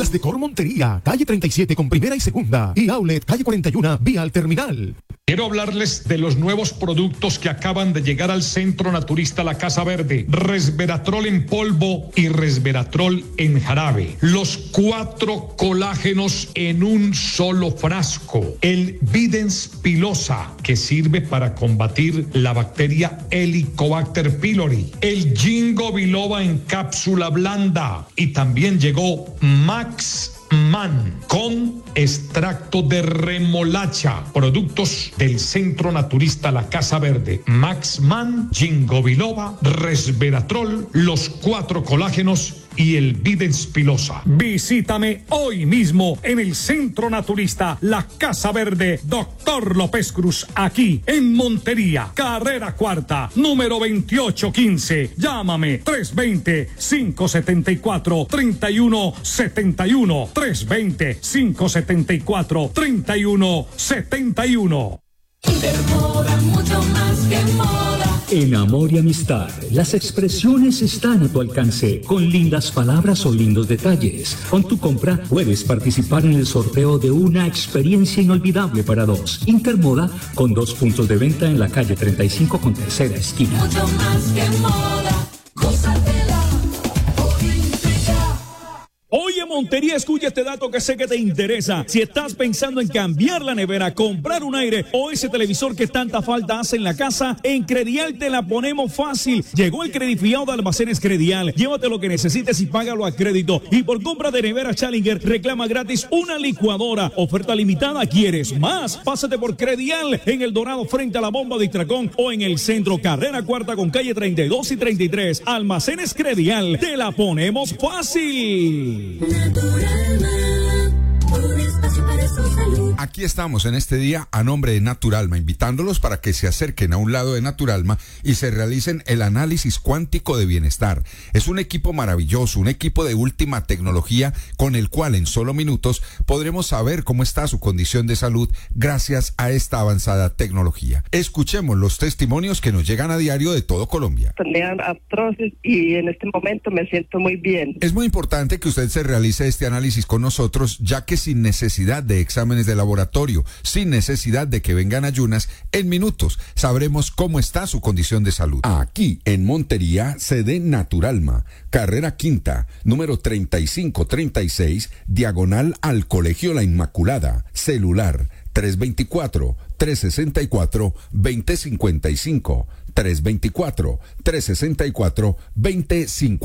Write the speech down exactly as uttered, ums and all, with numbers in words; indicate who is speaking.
Speaker 1: Más Decor Montería, calle treinta y siete con primera y segunda. Y Outlet, calle cuarenta y uno, vía al terminal.
Speaker 2: Quiero hablarles de los nuevos productos que acaban de llegar al Centro Naturista La Casa Verde. Resveratrol en polvo y resveratrol en jarabe. Los cuatro colágenos en un solo frasco. El Videns pilosa, que sirve para combatir la bacteria Helicobacter pylori. El Ginkgo biloba en cápsula blanda. Y también llegó Max Man con extracto de remolacha, productos del Centro Naturista La Casa Verde. Max Man, Ginkgo biloba, resveratrol, los cuatro colágenos y el Videns pilosa. Visítame hoy mismo en el Centro Naturista La Casa Verde, Doctor López Cruz, aquí en Montería, carrera cuarta, número veintiocho quince. Llámame tres veinte, cinco setenta y cuatro, treinta y uno setenta y uno. tres veinte, cinco setenta y cuatro, treinta y uno setenta y uno.
Speaker 3: Intermoda, mucho más que moda.
Speaker 4: En amor y amistad, las expresiones están a tu alcance, con lindas palabras o lindos detalles. Con tu compra puedes participar en el sorteo de una experiencia inolvidable para dos. Intermoda, con dos puntos de venta en la calle treinta y cinco con tercera esquina.
Speaker 3: Mucho más que moda, gózatela.
Speaker 5: Oye, Montería, escucha este dato que sé que te interesa. Si estás pensando en cambiar la nevera, comprar un aire o ese televisor que tanta falta hace en la casa, en Credial te la ponemos fácil. Llegó el credifiado de Almacenes Credial. Llévate lo que necesites y págalo a crédito. Y por compra de nevera Challenger, reclama gratis una licuadora. Oferta limitada, ¿quieres más? Pásate por Credial en El Dorado frente a la bomba de Istracón o en el centro, carrera cuarta con calle treinta y dos y treinta y tres. Almacenes Credial, te la ponemos fácil.
Speaker 3: Naturalma, un espacio para su salud.
Speaker 6: Aquí estamos en este día a nombre de Naturalma, invitándolos para que se acerquen a un lado de Naturalma y se realicen el análisis cuántico de bienestar. Es un equipo maravilloso, un equipo de última tecnología con el cual en solo minutos podremos saber cómo está su condición de salud gracias a esta avanzada tecnología. Escuchemos los testimonios que nos llegan a diario de todo Colombia.
Speaker 7: Tenía artrosis y en este momento me siento muy bien.
Speaker 6: Es muy importante que usted se realice este análisis con nosotros, ya que sin necesidad de exámenes de laboratorio, sin necesidad de que vengan ayunas, en minutos sabremos cómo está su condición de salud. Aquí en Montería, sede Naturalma, carrera quinta, número treinta y cinco treinta y seis, diagonal al Colegio La Inmaculada, celular tres veinticuatro, tres sesenta y cuatro, veinte cincuenta y cinco, tres veinticuatro, tres sesenta y cuatro, veinte cincuenta y cinco.